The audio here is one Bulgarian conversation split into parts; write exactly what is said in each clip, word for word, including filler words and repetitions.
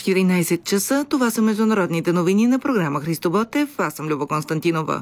четиринайсет часа. Това са международните новини на програма Христо Ботев. Аз съм Люба Константинова.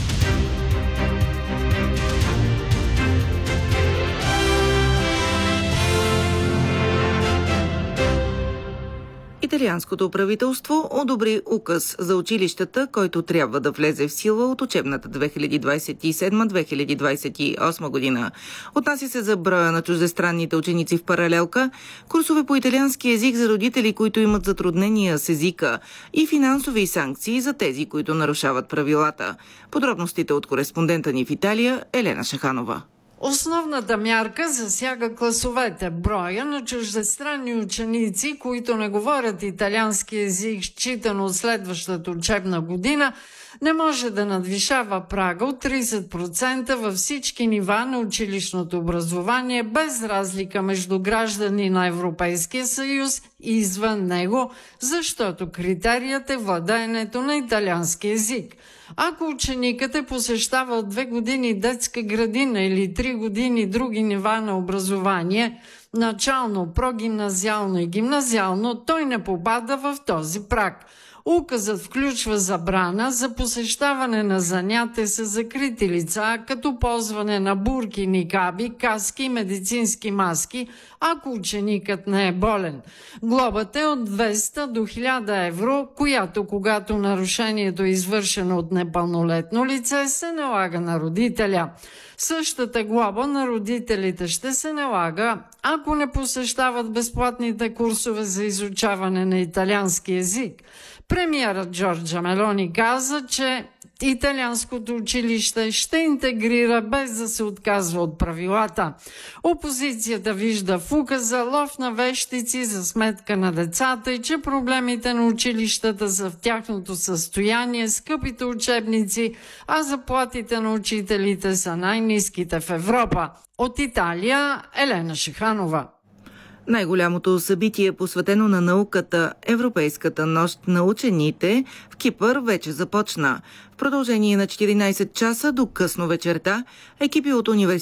Италианското правителство одобри указ за училищата, който трябва да влезе в сила от учебната две хиляди двайсет и седма - две хиляди двайсет и осма година. Отнася се за броя на чуждестранните ученици в паралелка, курсове по италиански език за родители, които имат затруднения с езика, и финансови санкции за тези, които нарушават правилата. Подробностите от кореспондента ни в Италия Елена Шаханова. Основната мярка засяга класовете. Броя на чуждестранни ученици, които не говорят италиански език, считано от следващата учебна година, не може да надвишава прага от трийсет процента във всички нива на училищното образование, без разлика между граждани на Европейския съюз и извън него, защото критерият е владеенето на италиански език. Ако ученикът е посещавал две години детска градина или три години други нива на образование, начално, прогимназиално и гимназиално, той не попада в този праг. Указът включва забрана за посещаване на занятия с закрити лица, като ползване на бурки, никаби, каски и медицински маски, ако ученикът не е болен. Глобата е от двеста до хиляда евро, която, когато нарушението е извършено от непълнолетно лице, се налага на родителя. Същата глоба на родителите ще се налага, ако не посещават безплатните курсове за изучаване на италиански език. Премиерът Джорджа Мелони каза, че италианското училище ще интегрира без да се отказва от правилата. Опозицията вижда в указа лов на вещици за сметка на децата и че проблемите на училищата са в тяхното състояние, скъпите учебници, а заплатите на учителите са най-ниските в Европа. От Италия Елена Шиханова. Най-голямото събитие, посветено на науката, Европейската нощ на учените, в Кипър вече започна. В продължение на четиринайсет часа до късно вечерта екипи от университета